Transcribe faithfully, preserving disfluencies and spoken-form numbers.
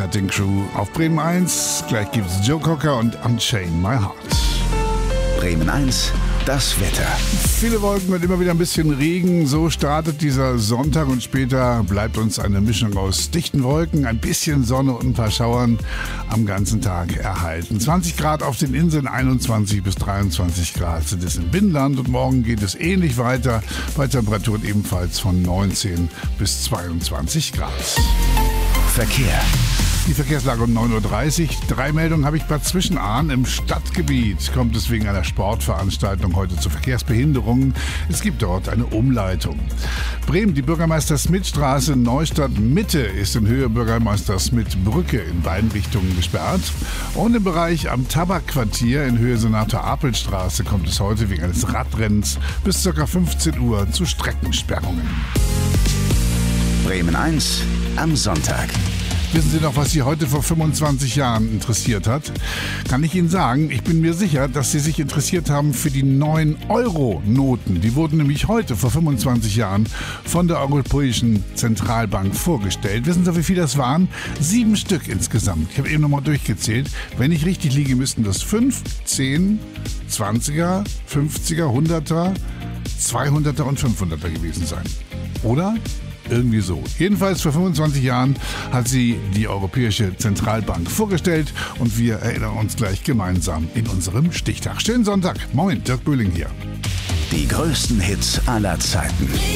Cutting Crew auf Bremen eins. Gleich gibt's Joe Cocker und Unchain My Heart. Bremen eins, das Wetter. Viele Wolken und immer wieder ein bisschen Regen. So startet dieser Sonntag und später bleibt uns eine Mischung aus dichten Wolken, ein bisschen Sonne und ein paar Schauern am ganzen Tag erhalten. zwanzig Grad auf den Inseln, einundzwanzig bis dreiundzwanzig Grad sind es im Binnenland und morgen geht es ähnlich weiter, bei Temperaturen ebenfalls von neunzehn bis zweiundzwanzig Grad. Verkehr. Die Verkehrslage um neun Uhr dreißig. Drei Meldungen habe ich bei Zwischenahn. Im Stadtgebiet kommt es wegen einer Sportveranstaltung heute zu Verkehrsbehinderungen. Es gibt dort eine Umleitung. Bremen, die Bürgermeister-Smith-Straße Neustadt-Mitte ist in Höhe Bürgermeister-Smith-Brücke in beiden Richtungen gesperrt. Und im Bereich am Tabakquartier in Höhe Senator-Apel-Straße kommt es heute wegen eines Radrennens bis ca. fünfzehn Uhr zu Streckensperrungen. Bremen eins am Sonntag. Wissen Sie noch, was Sie heute vor fünfundzwanzig Jahren interessiert hat? Kann ich Ihnen sagen, ich bin mir sicher, dass Sie sich interessiert haben für die neun Euro Noten. Die wurden nämlich heute vor fünfundzwanzig Jahren von der Europäischen Zentralbank vorgestellt. Wissen Sie, wie viel das waren? Sieben Stück insgesamt. Ich habe eben nochmal durchgezählt. Wenn ich richtig liege, müssten das fünf, zehn, zwanziger, fünfziger, hunderter, zweihunderter und fünfhunderter gewesen sein. Oder? Irgendwie so. Jedenfalls vor fünfundzwanzig Jahren hat sie die Europäische Zentralbank vorgestellt und wir erinnern uns gleich gemeinsam in unserem Stichtag. Schönen Sonntag. Moin, Dirk Böhling hier. Die größten Hits aller Zeiten.